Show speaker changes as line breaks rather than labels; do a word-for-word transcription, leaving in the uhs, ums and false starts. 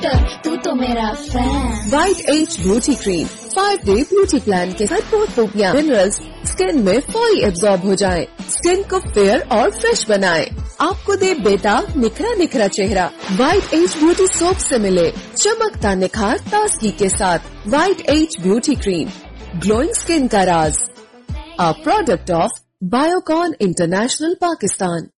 तू तो मेरा fan.
White as beauty cream five day beauty plan के साथ खूबियाँ मिनरल्स स्किन में फौरी एब्जॉर्ब हो जाएं, स्किन को फेयर और फ्रेश बनाएं, आपको दे बेताब निखरा निखरा चेहरा। वाइट एज ब्यूटी सोप से मिले चमकता निखार ताजगी के साथ। White as beauty cream, glowing skin का राज। A product of Biocon international Pakistan.